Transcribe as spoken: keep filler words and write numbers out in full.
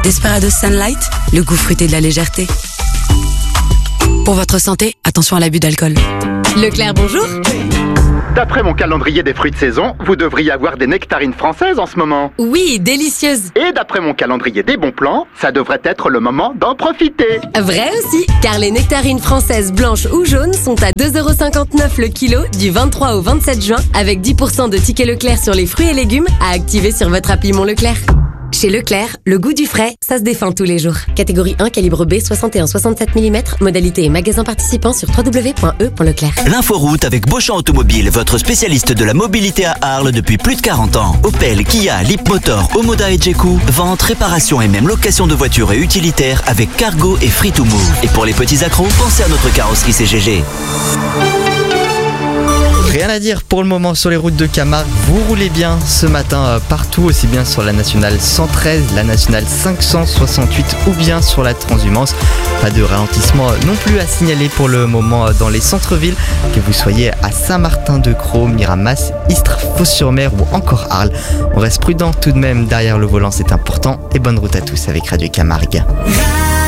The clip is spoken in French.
Desperados Sunlight, le goût fruité de la légèreté. Pour votre santé, attention à l'abus d'alcool. Leclerc, bonjour. D'après mon calendrier des fruits de saison, vous devriez avoir des nectarines françaises en ce moment. Oui, délicieuses. Et d'après mon calendrier des bons plans, ça devrait être le moment d'en profiter. Vrai aussi, car les nectarines françaises blanches ou jaunes sont à deux euros cinquante-neuf le kilo du vingt-trois au vingt-sept juin, avec dix pour cent de tickets Leclerc sur les fruits et légumes à activer sur votre appli Mon Leclerc. Chez Leclerc, le goût du frais, ça se défend tous les jours. Catégorie un, calibre B, soixante et un soixante-sept millimètres. Modalité et magasin participant sur w w w point e point leclerc. L'inforoute avec Beauchamp Automobile, votre spécialiste de la mobilité à Arles depuis plus de quarante ans. Opel, Kia, Leapmotor, Omoda et Jeku. Vente, réparation et même location de voitures et utilitaires avec Cargo et Free to Move. Et pour les petits accros, pensez à notre carrosserie C G G. Rien à dire pour le moment sur les routes de Camargue, vous roulez bien ce matin euh, partout, aussi bien sur la nationale cent treize, la nationale cinq cent soixante-huit ou bien sur la transhumance. Pas de ralentissement euh, non plus à signaler pour le moment euh, dans les centres-villes, que vous soyez à Saint-Martin-de-Crau, Miramas, Istres, Fos-sur-Mer ou encore Arles. On reste prudent tout de même derrière le volant, c'est important, et bonne route à tous avec Radio Camargue.